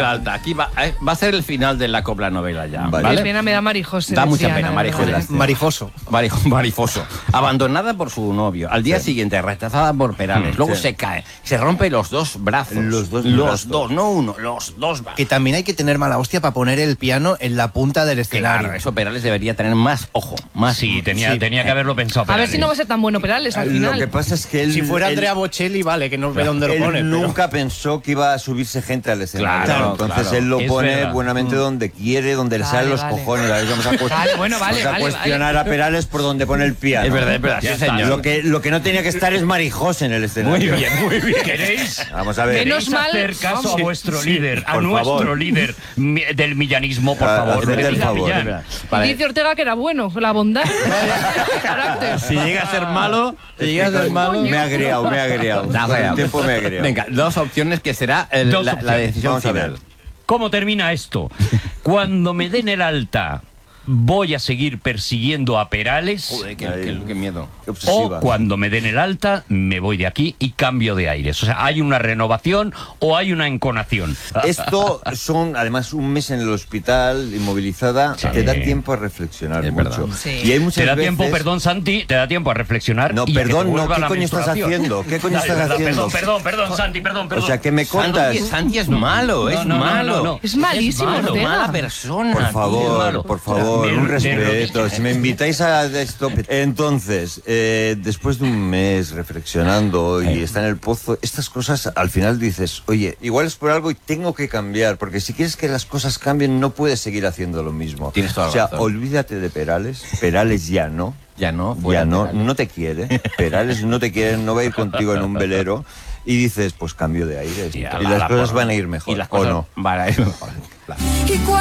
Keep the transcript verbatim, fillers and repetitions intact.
el alta. Aquí va, eh, va a ser el final de la copla novela ya. Vale. ¿vale? Qué pena me da Marijose. Da mucha decía pena, Ana, Marijose. ¿verdad? Marifoso. Marijo- Marifoso. Abandonada por su novio. Al día Sí. siguiente, rechazada por Perales. Luego Sí. se cae. Se rompe los dos brazos. Los dos Los brazos. dos, no uno, los dos brazos. Que también hay que tener mala hostia para poner el piano en la punta del escenario. Claro, eso Perales debería tener más ojo. Más Sí, tenía, Sí. tenía que haberlo pensado. A ver Perales. si no va a ser tan bueno Perales al Lo final. que pasa es que él... Si fuera él- Andrea Bocelli, vale, que no ve dónde lo él pone. pero- nunca pensó que iba a subirse gente al escenario. Claro, Entonces claro. él lo Es pone verdad. buenamente donde quiere, donde le Vale, salen los vale. cojones. A ver, vamos a, cuest- Vale, bueno, vale, vamos a vale, cuestionar a Perales por donde pone el piano. Es verdad, es verdad, Ya sí, está. señor. Lo que, lo que no tenía que estar es Marijose en el escenario. Muy bien, muy bien. ¿Queréis? Vamos a ver. Menos ¿Queréis mal- hacer caso vamos. a vuestro Sí, líder, a por nuestro favor. líder mi- del millanismo, por Ah, favor? haced que el diga favor. Millán. Vale. Y dice Ortega que era bueno, la bondad. Carácter. Si llega a ser malo, si llega a ser malo... Me ha agriado, me ha agriado. Nada, Con el ya. tiempo me ha agriado. Venga, dos opciones que será el- Dos la, la opciones. decisión Vamos a ver. final. ¿Cómo termina esto? Cuando me den el alta, ¿voy a seguir persiguiendo a Perales? Joder, qué, qué- qué miedo. Qué O obsesiva. cuando me den el alta, me voy de aquí y cambio de aires. O sea, ¿hay una renovación o hay una enconación? Esto son, además, un mes en el hospital, inmovilizada, Sí. te da tiempo a reflexionar Es mucho. verdad. Sí. Y hay muchas Te da veces... tiempo, perdón, Santi, te da tiempo a reflexionar. No, y a que te perdón, no, vuelva ¿qué la coño estás menstruación. haciendo? ¿Qué coño Ay, estás verdad, haciendo? Perdón, perdón, perdón, Santi, perdón, perdón. O sea, ¿qué me contas? Santi, Santi es malo, es No, no, no, malo. no, no. Es malísimo, malo, Ortega. mala persona. Por tío, favor, malo. por favor, De- un de- respeto. Si me invitáis a esto... Entonces, eh, después de un mes reflexionando y está en el pozo, estas cosas al final dices, oye, igual es por algo y tengo que cambiar, porque si quieres que las cosas cambien no puedes seguir haciendo lo mismo. Tienes toda la O sea, razón. olvídate de Perales, Perales ya no. Ya no, Ya fuera no, Perales. no te quiere. Perales no te quiere, no va a ir contigo en un velero. Y dices, pues cambio de aires. Y Y, a la- las la cosas porra. van a ir mejor, Y las ¿o cosas no? van a ir mejor. Claro. Y